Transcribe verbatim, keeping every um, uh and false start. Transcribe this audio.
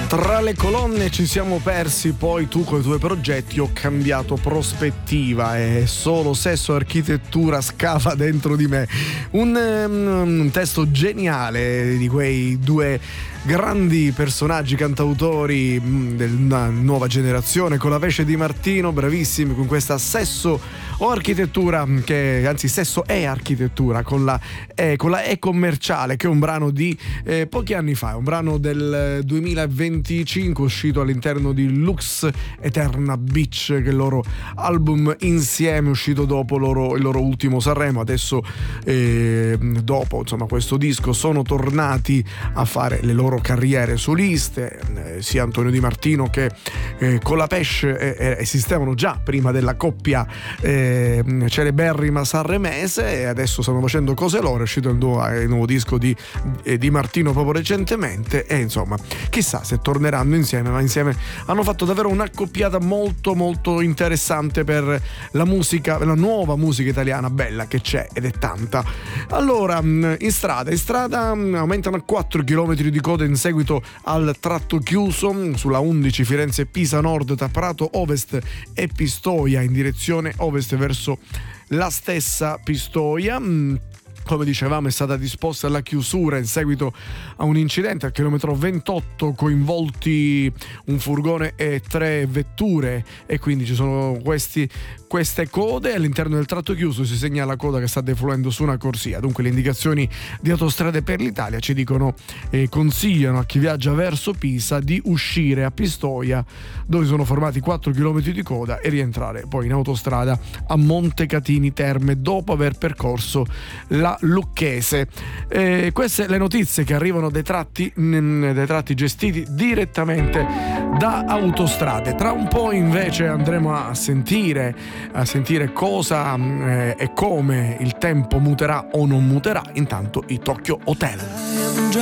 Tra le colonne ci siamo persi, poi tu con i tuoi progetti ho cambiato prospettiva e solo sesso e architettura scava dentro di me. Un, um, un testo geniale di quei due grandi personaggi cantautori della nuova generazione, Colapesce e Di Martino, bravissimi con questa Sesso o Architettura, che anzi Sesso è Architettura con la E, con la E commerciale, che è un brano di eh, pochi anni fa, è un brano del duemilaventicinque uscito all'interno di Lux Eterna Beach, che è il loro album insieme uscito dopo loro, il loro ultimo Sanremo. Adesso eh, dopo insomma questo disco sono tornati a fare le loro carriere soliste, eh, sia Antonio Di Martino che eh, Colapesce eh, esistevano già prima della coppia eh, celeberrima sanremese, e adesso stanno facendo cose loro. È uscito il nuovo, il nuovo disco di, eh, di Martino proprio recentemente, e insomma chissà se torneranno insieme, ma insieme hanno fatto davvero un'accoppiata molto molto interessante per la musica, la nuova musica italiana bella che c'è, ed è tanta. Allora, in strada in strada aumentano a quattro chilometri di coda in seguito al tratto chiuso sulla undici Firenze-Pisa Nord tra Prato Ovest e Pistoia in direzione ovest verso la stessa Pistoia. Come dicevamo, è stata disposta la chiusura in seguito a un incidente al chilometro ventotto, coinvolti un furgone e tre vetture, e quindi ci sono questi, queste code. All'interno del tratto chiuso si segnala coda che sta defluendo su una corsia. Dunque le indicazioni di Autostrade per l'Italia ci dicono e consigliano a chi viaggia verso Pisa di uscire a Pistoia, dove sono formati quattro chilometri di coda, e rientrare poi in autostrada a Montecatini Terme dopo aver percorso la Lucchese. Eh, queste le notizie che arrivano dai tratti, mh, dai tratti gestiti direttamente da Autostrade. Tra un po' invece andremo a sentire a sentire cosa eh, e come il tempo muterà o non muterà. Intanto i Tokyo Hotel.